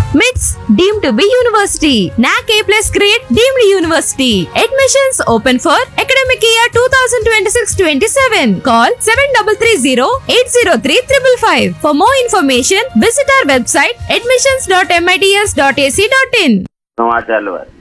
MITS deemed to be university. NAC A+ grade deemed university. Admissions open for academic year 2026-27. Call 7330-803-555. For more information, visit our website admissions.mits.ac.in. సమాచారాలు వారు.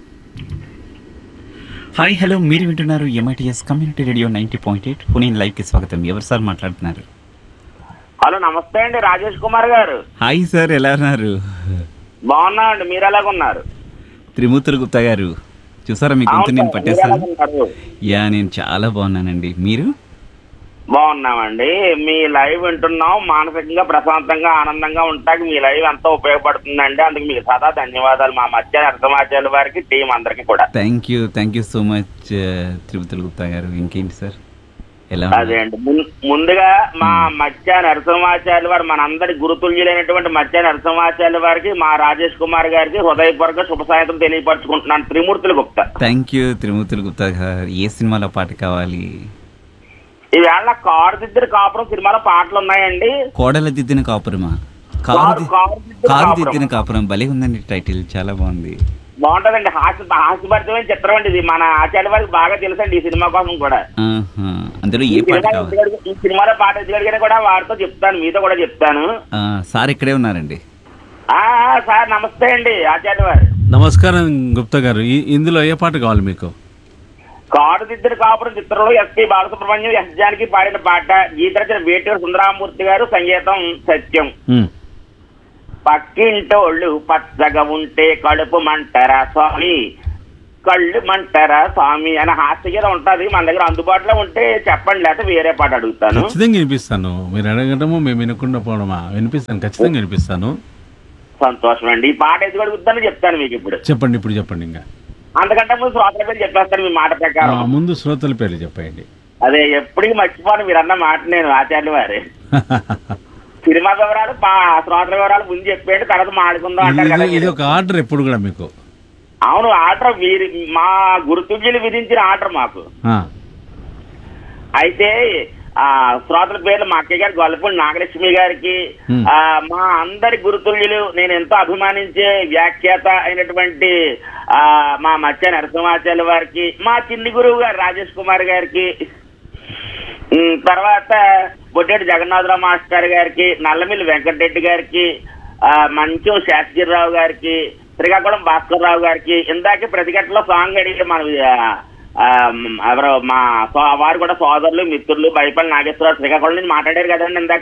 Hi hello, మీరు వింటున్నారు MITS community radio 90.8 Pune లైవ్కి స్వాగతం. ఎవరు sir మాట్లాడుతున్నారు? Hello, నమస్తే అండి, రాజేష్ కుమార్ గారు. హాయ్ సార్, ఎలా ఉన్నారు? బాగున్నామండి, మీరు ఎలాగున్నారు? త్రిమూర్తులు గుప్తా గారు, చూసారా మీ గొంతు నేను పట్టేస్తాను. ఎలాగున్నారు? యా, నేను చాలా బాగున్నానండి. మీరు? బాగున్నామండి. మీ లైవ్ వింటున్నాం. మానసికంగా ప్రశాంతంగా ఆనందంగా ఉంటాకి మీ లైవ్ ఎంతో ఉపయోగపడుతుందండి. అందుకు మీకు సదా ధన్యవాదాలు. మా మధ్య సమాచారాల వారికి, టీం అందరికి కూడా థ్యాంక్ యూ సో మచ్ త్రిమూర్తులు గుప్తా గారు. ఇంకేంటి సార్, ఎలా అదే అండి. ముందుగా మా మధ్య నరసింహాచార్యుల వారు, మనందరి గురుతుల్యులైనటువంటి మధ్య నరసింహాచార్యుల వారికి, మా రాజేష్ కుమార్ గారికి హృదయపూర్వక శుభ సాయంత్రం తెలియపరచుకుంటున్నాను. త్రిమూర్తులు గుప్తా. థ్యాంక్ యూ త్రిమూర్తులు గుప్తా గారు. ఏ సినిమాలో పాట కావాలి? ఈవేళ కారు దిద్దిన కాపురం సినిమాలో పాటలు ఉన్నాయండి. కోడల దిద్దిన కాపురమా? కారు దిద్దిన కాపురం భలే ఉందండి. టైటిల్ చాలా బాగుంది. బాగుంటదండి. హాస్యభరితమైన చిత్రం అండి ఇది. మన ఆచార్య వారికి బాగా తెలుసండి ఈ సినిమా కోసం కూడా. అందులో ఏ పాట కావాలి? ఈ సినిమాలో పాట ఎదుగడిగిన కూడా వారితో చెప్తాను, మీతో కూడా చెప్తాను. సార్ ఇక్కడే ఉన్నారండి. సార్ నమస్తే అండి, ఆచార్య వారు. నమస్కారం గుప్తా గారు. ఇందులో ఏ పాట కావాలి మీకు? కారు దిద్దిన కాపురం చిత్రంలో ఎస్పి బాలసుబ్రహ్మణ్యం, ఎస్ జానకి పాడిన పాట. గీత రచన వేటూరు సుందరామూర్తి గారు, సంగీతం సత్యం. పక్కింటోళ్ళు పచ్చగా ఉంటే కడుపు మంటరా స్వామి, కళ్ళు మంటరా స్వామి అని హాస్యగీతం ఉంటది. మన దగ్గర అందుబాటులో ఉంటే చెప్పండి, లేకపోతే వేరే పాట అడుగుతాను. ఖచ్చితంగా వినిపిస్తాను. మీరు అడగడము మేము వినకుండా పోవడమా? వినిపిస్తాను, ఖచ్చితంగా వినిపిస్తాను. సంతోషం అండి. ఈ పాట ఎందుకు అడుగుతానో చెప్తాను మీకు ఇప్పుడు. చెప్పండి, ఇప్పుడు చెప్పండి. ఇంకా అంతకంటే ముందు శ్రోతల పేరు చెప్పేస్తాను మీ మాట ప్రకారం. ముందు శ్రోతల పేర్లు చెప్పండి. అదే ఎప్పటికీ మర్చిపోను మీరు అన్న మాట. నేను ఆచార్య వారి సినిమా వివరాలు, శ్రోతల వివరాలు ముందు చెప్పేయండి, తర్వాత మాడుకుందాం అంటారు కదా. ఇది ఒక ఆర్డర్ ఎప్పుడు కూడా మీకు? అవును, ఆర్డర్ మీరు మా గురుతుల్యులు విధించిన ఆర్డర్ మాకు. అయితే శ్రోతల పేర్లు మా అక్కయ్య గారు గొల్లపూడి నాగలక్ష్మి గారికి, మా అందరి గురుతుల్యులు, నేను ఎంతో అభిమానించే వ్యాఖ్యాత అయినటువంటి మా మధ్య నరసింహాచార్యుల వారికి, మా చిన్ని గురువు గారు రాజేష్ కుమార్ గారికి, తర్వాత బొడ్డేటి జగన్నాథరావు మాస్టర్ గారికి, నల్లమిల్లి వెంకటరెడ్డి గారికి, మంచం శాస్త్రిరావు గారికి, శ్రీకాకుళం భాస్కర్ రావు గారికి, ఇందాకే ప్రతిఘటనలో సాంగ్ అడిగి మన ఎవరో మా వారు కూడా సోదరులు, మిత్రులు, బైపల్లి నాగేశ్వరరావు శ్రీకాకుళం నుంచి మాట్లాడారు కదండి ఇందాక,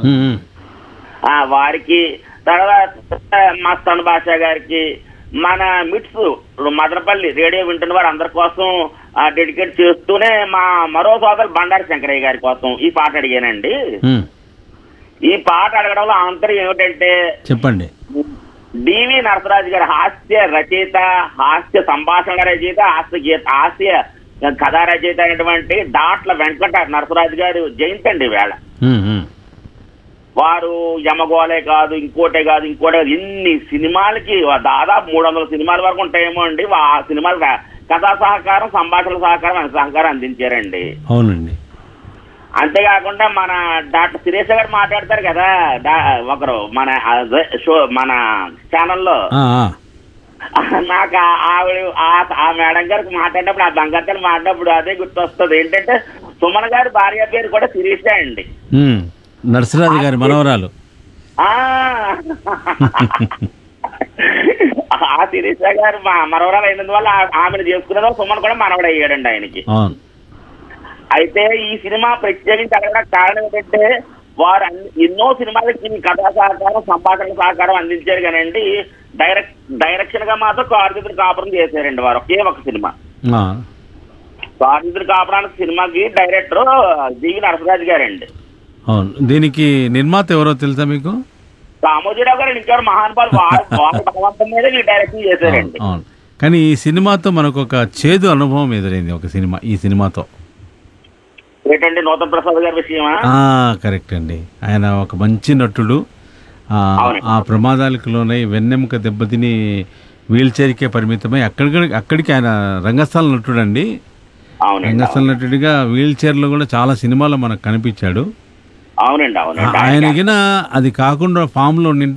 వారికి, తర్వాత మస్తాన్ బాషా గారికి, మన మిట్స్ మదనపల్లి రేడియో వింటున్న వారు అందరి కోసం డెడికేట్ చేస్తూనే మా మరో సోదరు బండారి శంకరయ్య గారి కోసం ఈ పాట అడిగానండి. ఈ పాట అడగడంలో ఆంతర్యం ఏమిటంటే, చెప్పండి. డివి నరసరాజు గారి హాస్య రచయిత, హాస్య సంభాషణ రచయిత, హాస్య కథా రచయిత అయినటువంటి డాట్ల వెంకట నరసరాజు గారు జయంతి అండి వేళ. వారు యమగోళే కాదు, ఇంకోటే కాదు, ఇన్ని సినిమాలకి దాదాపు 300 సినిమాల వరకు ఉంటాయేమో అండి. ఆ సినిమాలు కథా సహకారం, సంభాషణ సహకారం అందించారండి. అవునండి. అంతేకాకుండా మన డాక్టర్ శిరీష గారు మాట్లాడతారు కదా ఒకరు మన షో మన ఛానల్లో. నాకు ఆవిడ ఆ మేడం గారికి మాట్లాడినప్పుడు, ఆ బంగారు మాట్లాడినప్పుడు అదే గుర్తొస్తుంది. ఏంటంటే సుమన్ గారి భార్య పేరు కూడా శిరీష అండి, నరసరాజు గారి మనవరాలు. ఆ శిరీష గారు మా మనవరాలు అయినందువల్ల ఆమెను చేసుకునేదో సుమన్ కూడా మనవడు అయ్యాడండి ఆయనకి. అయితే ఈ సినిమా ప్రత్యేకించి అడగడానికి కారణం ఏంటంటే, వారు ఎన్నో సినిమాలకి కథా సహకారం, సంభాషణ సహకారం అందించారు కానండి, డైరెక్షన్ గా మాత్రం కారుదిద్దులు కాపురం చేశారండి వారు. ఒకే ఒక సినిమా కారుదిద్దులు కాపురానికి సినిమాకి డైరెక్టర్ డివి నరసరాజు గారండి. అవును. దీనికి నిర్మాత ఎవరో తెలుసా మీకు? రామోజీరావు గారు ఇంకెవరు మహానుభావులు, వారి భగవంతం మీద డైరెక్షన్ చేశారండి. అవును. కానీ ఈ సినిమాతో మనకు ఒక చేదు అనుభవం ఎదురైంది. ఒక సినిమా, ఈ సినిమాతో ఏంటండి, నూతన్ ప్రసాద్ గారి విషయమా? కరెక్ట్ అండి. ఆయన ఒక మంచి నటుడు. ఆ ప్రమాదాలకు లోనై వెన్నెముక దెబ్బతిని వీల్ చైర్కే పరిమితమై అక్కడికి ఆయన రంగస్థల నటుడు అండి. రంగస్థల నటుడిగా వీల్ చైర్లో కూడా చాలా సినిమాల్లో మనకు కనిపించాడు. అవునండి. ఆయనకిన అది కాకుండా ఫామ్లో ఉండింటే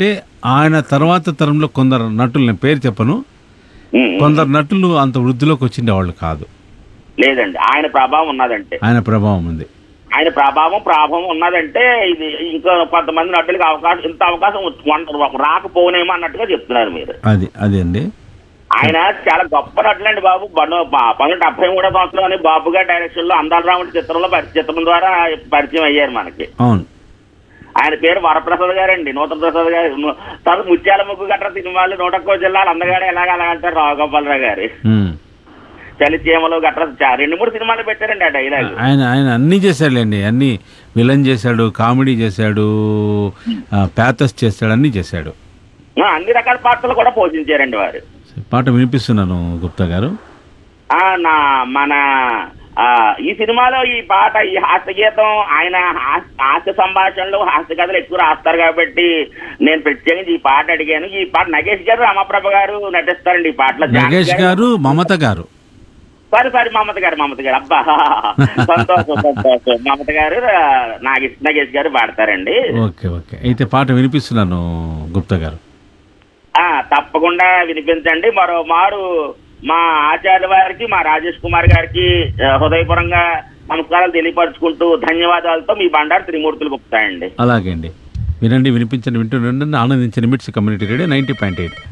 ఆయన తర్వాత తరంలో కొందరు నటులు, నేను పేరు చెప్పను, కొందరు నటులు అంత వృద్ధిలోకి వచ్చిండేవాళ్ళు కాదు. లేదండి, ఆయన ప్రభావం ఉన్నదంటే, ఆయన ప్రభావం ఉంది. ఆయన ప్రాభవం ఉన్నదంటే ఇది ఇంకా కొంతమంది నటులకి ఇంత అవకాశం రాకపోనేమో అన్నట్టుగా చెప్తున్నారు మీరు. అది అండి. ఆయన చాలా గొప్ప నటులండి బాబు. 1973 సంవత్సరంలోని బాబు గారి డైరెక్షన్ లో అందాల రాముడి చిత్రంలో చిత్రం ద్వారా పరిచయం అయ్యారు మనకి. అవును. ఆయన పేరు వరప్రసాద్ గారండి, నూతన ప్రసాద్ గారు. తర్వాత ముత్యాల ముగ్గు గట్రా సినిమాలు 101 జిల్లాలు అందగాడే ఎలాగ అలా అంటారు రావుగోపాలరావు గారి. చలిచీమలు గట్రా 2-3 సినిమాలు పెట్టారండి ఆ డైలాగ్. ఆయన అన్ని చేశాడులేండి, అన్ని విలన్ చేశాడు, కామెడీ చేశాడు, ప్యాథస్ చేశాడు, అన్ని చేశాడు. అన్ని రకాల పాత్రలు కూడా పోషించారండి వారు. పాట వినిపిస్తున్నాను గుప్తా గారు. మన ఈ సినిమాలో ఈ పాట, ఈ హాస్య గీతం, ఆయన హాస్య సంభాషణలు, హాస్య కథలు ఎక్కువ రాస్తారు కాబట్టి నేను ప్రత్యేకించి ఈ పాట అడిగాను. ఈ పాట నగేష్ గారు, రమాప్రభ గారు నటిస్తారండి ఈ పాటలో. నగేష్ గారు, మమత గారు. సారీ మమత గారు. అబ్బా సంతోషం. మమత గారు, నగేష్ గారు పాడతారండి. ఓకే. అయితే పాట వినిపిస్తున్నాను గుప్తా గారు. తప్పకుండా వినిపించండి. మరో మారు మా ఆచార్య వారికి, మా రాజేష్ కుమార్ గారికి హృదయపూర్వకంగా నమస్కారాలు తెలియపరుచుకుంటూ ధన్యవాదాలతో మీ బండారు త్రిమూర్తులు గుప్తా అండి. అలాగే అండి, వినండి, వినిపించండి, వింటూ ఆనందించండి. మిట్స్ కమ్యూనిటీ రేడియో 90.8.